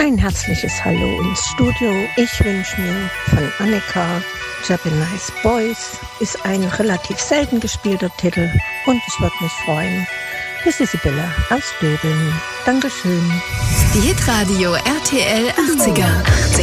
Ein herzliches Hallo ins Studio. Ich wünsche mir von Annika Japanese Boys. Ist ein relativ selten gespielter Titel und ich würde mich freuen. Hier ist Sibylle aus Döbeln. Dankeschön. Die Hitradio RTL 80er.